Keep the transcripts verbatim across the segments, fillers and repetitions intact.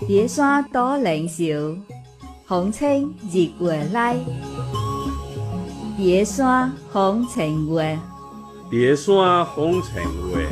叠山多灵秀，风清日月来。叠山风情月， 叠山风情月。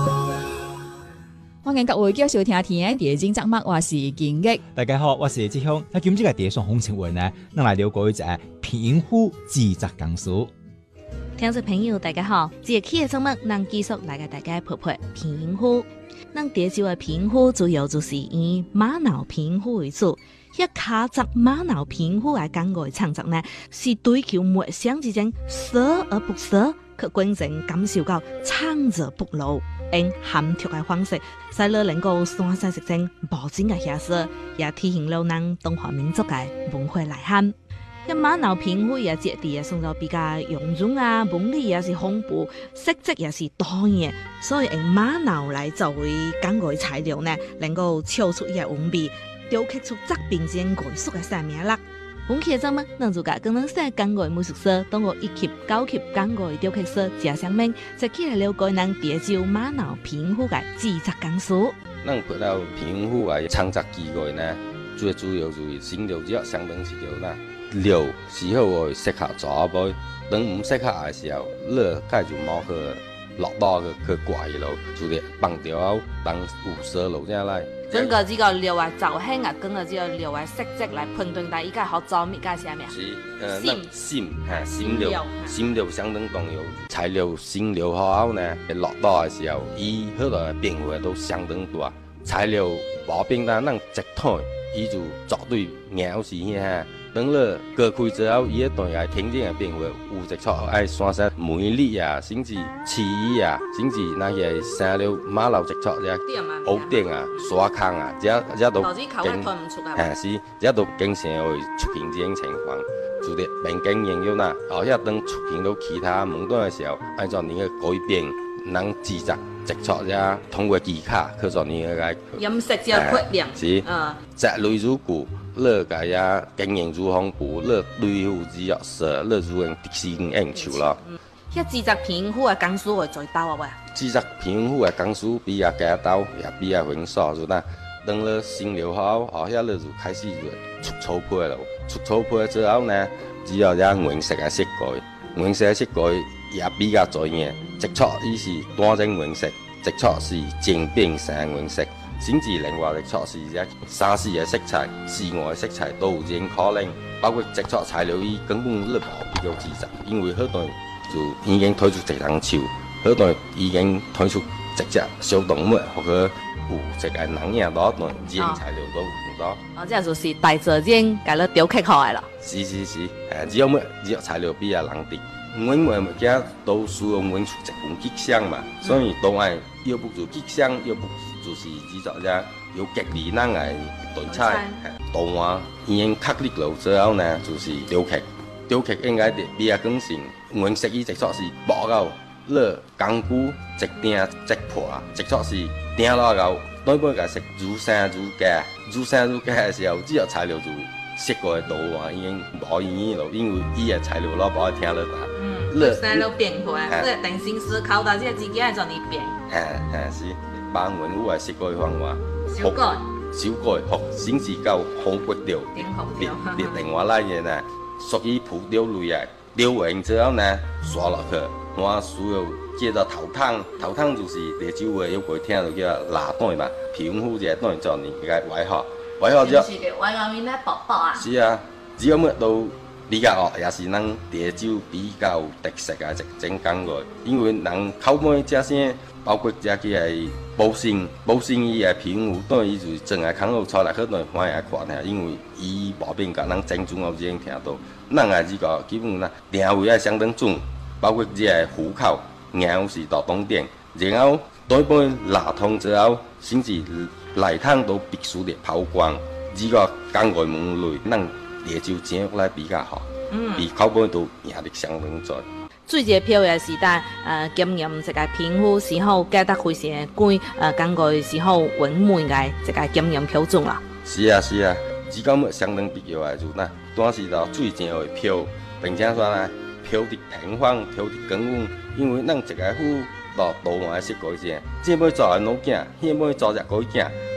欢迎各位继续收听《天的地精节目》，我是金玉。 大家好，我是志雄。那今日嘅叠山风情月呢，咱来了解一下平湖自责讲述。 听众朋友，大家好，这期的节目，咱继续来给大家陪陪平湖。咱潮州的平湖主要就是以玛瑙平湖为主。一卡扎玛瑙平湖的讲句创作呢，是追求墨香之间舍而不舍，去真正感受到创作不老。用含蓄的方式，使了能够山西实践无尽的遐色，也体现了咱中华民族的文化内涵。一玛瑙平湖也质地也送到比较臃肿啊，纹理也是丰富，色泽也是多样，所以用玛瑙来作为讲句材料呢，能够跳出伊的纹味，雕刻出作品之间艺术的生命力。本期的节目，咱就甲广东省讲句美术社通过一级、九级讲句雕刻社加上面，一起来了解咱潮州玛瑙平湖的制作工序。 咱看到平湖的创作机构呢，最主要就是新料只相当是叫呐，料是好个适合做杯，当唔适合的时候，你介就冇去落刀去去挂伊咯，就是放掉后当有色落下来。 整个这个料的造型啊，跟个这个料的色泽来判断，但伊个好做咩个啥物？ 是，呃，那新哈新料，新料相当重要。材料新料好后呢，落刀的时候，伊好多变化都相当大。材料无变单，咱直推，伊就绝对秒是遐。当了割开之后，伊个段也天然的变化，有一撮爱山山梅粒啊，甚至刺衣啊，甚至那些生了马路一撮只屋顶啊、沙坑啊，这这都经，哎是，这都经常会出现这种情况。就咧民间研究呐，后遐当出现到其他门段的时候，按照你个改变，能制作一撮只通过技巧去做你个颜色只要缺亮， 是，嗯，摘类如故。乐家呀，经营如风布，乐对付只要是乐如用迪士尼应酬咯。 遐制作平湖的工序会做到啊喂？ 制作平湖的工序比较简单，也比较繁琐，就那当了新料好，后遐乐就开始就出草皮咯。出草皮之后呢，只要只颜色的色改，颜色的色改也比较专业。一撮伊是单种颜色，一撮是渐变成颜色。甚至另外一撮是只三四个色彩，室外的色彩都有这种可能。包括这撮材料，伊根本你无必要制作，因为好多就已经推出一张树，好多已经推出一只小动物，或者有一个人影多段，这种材料都有多。 哦，这就是大自然甲你雕刻好的了。 是是是，诶，只要么只要材料比较人滴，每每物件都需要揾出一份吉祥嘛，所以都爱要不就吉祥，要不就是制作只有吉利咱的题材。图案已经确立了之后呢，就是雕刻。雕刻应该比较更新，颜色伊一撮是薄到，你工具一钉一破，一撮是钉落后，当然个是愈生愈佳，愈生愈佳的时候，只要材料就色过的图案已经无意义了，因为伊的材料老无听得到。 嗯，你生了变化，你定心思考到这自己爱做你变。 嘿，嘿是。把文物的设计方法修改、 修改，或甚至到好骨雕，列列另外来嘅呢，属于浮雕类嘅。雕完之后呢，刷落去，我需要接着头汤，头汤就是潮州话有句听到叫拉蛋嘛，平湖这蛋做你个歪好，歪好之后， 是个歪外面咧薄薄啊。 是啊，只要么都比较学，也是咱潮州比较特色嘅一种工具，因为人口尾这些。包括这个系保鲜，保鲜伊个平湖，当然伊就是真系空口出来，好多人欢喜爱看下，因为伊无变甲咱正宗我已经听到。咱个这个基本上定位也相当准，包括这个虎口，然后是到东点，然后对半拉通之后，甚至内汤都必须得抛光。这个工具门类，咱潮州整来比较好，嗯，比口尾都压力相当大。 最一个票的是咱呃检验这个平湖是否价值非常的贵，呃工具是否完美的这个检验标准啦。 是啊是啊，只讲么相当必要的就那，但是到最正的票，并且说呢，票的平方、票的光晕，因为咱一个户到图案设计者，这要做的物件，迄要做只改件，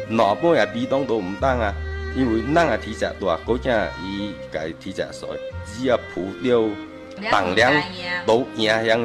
哪本也比当都唔当啊，因为咱啊体质大，嗰只伊家体质衰，只要铺了重量都影响